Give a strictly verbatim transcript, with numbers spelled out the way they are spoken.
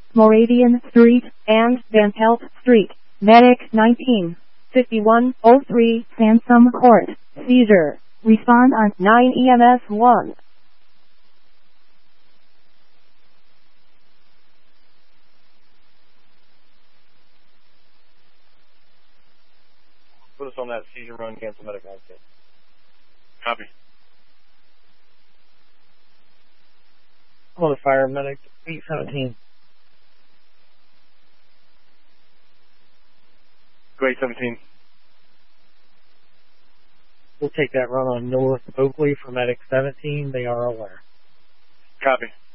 Moravian Street, and Van Pelt Street. Medic nineteen fifty-one oh three, Sansom Court. Seizure. Respond on nine E M S one. Put us on that seizure run, cancel medic nineteen. Copy. I'm on the fire medic eight seventeen. Go eight seventeen. We'll take that run on North Oakley for medic seventeen. They are aware. Copy.